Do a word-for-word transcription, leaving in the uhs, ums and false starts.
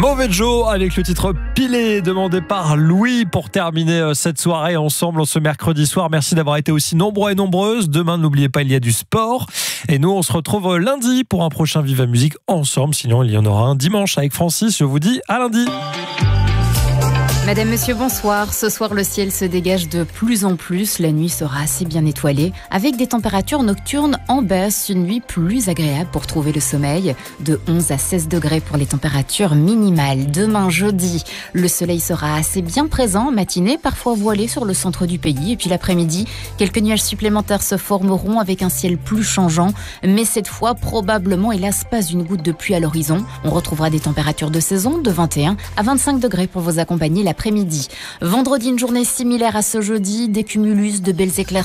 Mauvais Joe avec le titre Pilé demandé par Louis pour terminer cette soirée ensemble ce mercredi soir. Merci d'avoir été aussi nombreux et nombreuses. Demain, n'oubliez pas, il y a du sport. Et nous, on se retrouve lundi pour un prochain Viva Musique ensemble. Sinon, il y en aura un dimanche avec Francis. Je vous dis à lundi. Madame, monsieur, bonsoir. Ce soir, le ciel se dégage de plus en plus. La nuit sera assez bien étoilée, avec des températures nocturnes en baisse. Une nuit plus agréable pour trouver le sommeil. De onze à seize degrés pour les températures minimales. Demain, jeudi, le soleil sera assez bien présent en matinée, parfois voilé sur le centre du pays. Et puis l'après-midi, quelques nuages supplémentaires se formeront avec un ciel plus changeant. Mais cette fois, probablement, hélas, pas une goutte de pluie à l'horizon. On retrouvera des températures de saison de vingt et un à vingt-cinq degrés pour vous accompagner l'après-midi. Vendredi, une journée similaire à ce jeudi, des cumulus, de belles éclaircies